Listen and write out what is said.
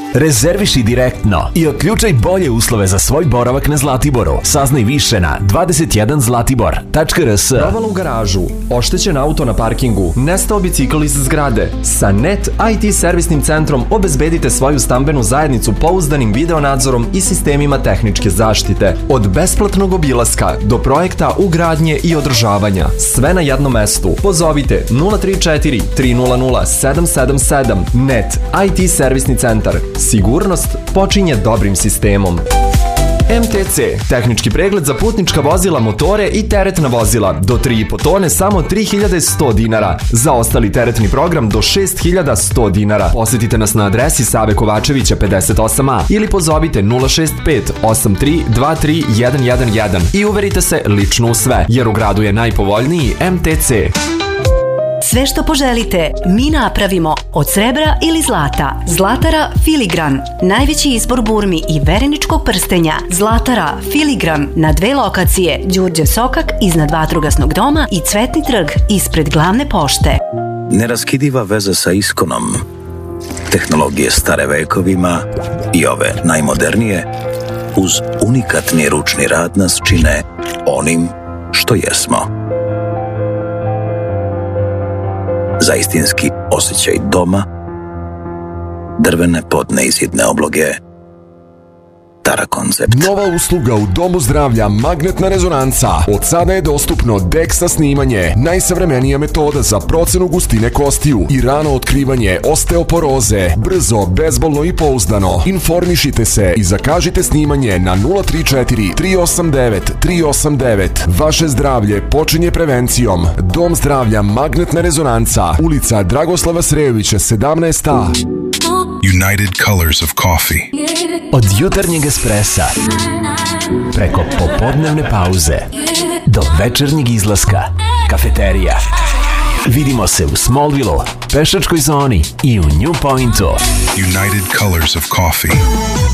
Rezerviši direktno i otključaj bolje uslove za svoj boravak na Zlatiboru. Saznaj više na 21zlatibor.rs. Provalo u garažu, oštećen auto na parkingu, nestao bicikl iz zgrade. Sa Net IT servisnim centrom obezbedite svoju stambenu zajednicu pouzdanim videonadzorom i sistemima tehničke zaštite. Od besplatnog obilaska do projekta ugradnje i održavanja. Sve na jednom mestu. Pozovite 034 300 777. Net IT servisni centar. Sigurnost počinje dobrim sistemom. MTC, tehnički pregled za putnička vozila, motore i teretna vozila. Do 3,5 tone samo 3100 dinara. Za ostali teretni program do 6100 dinara. Posjetite nas na adresi Save Kovačevića 58A ili pozovite 065 83 23 111 i uverite se lično u sve, jer u gradu je najpovoljniji MTC. Sve što poželite, mi napravimo od srebra ili zlata. Zlatara Filigran, najveći izbor burmi i vereničkog prstenja. Zlatara Filigran na 2 lokacije, Đurđe Sokak iznad Vatrogasnog doma i Cvetni trg ispred glavne pošte. Neraskidiva veza sa Iskonom. Tehnologije stare vekovima i ove najmodernije uz unikatni ručni rad nas čine onim što jesmo. Za istinski osjećaj doma, drvene podne izidne obloge, Tara Koncept. Nova usluga u Domu zdravlja Magnetna rezonanca. Od sada je dostupno DEXA snimanje, najsavremenija metoda za procenu gustine kostiju i rano otkrivanje osteoporoze. Brzo, bezbolno i pouzdano. Informišite se i zakažite snimanje na 034 389 389. Vaše zdravlje počinje prevencijom. Dom zdravlja Magnetna rezonanca, ulica Dragoslava Srejovića 17A. United Colors of Coffee. Od jutarnjeg espresa preko popodnevne pauze do večernjeg izlaska, kafeterija. Vidimo se u Smallville, pešačkoj zoni i u New Pointu. United Colors of Coffee.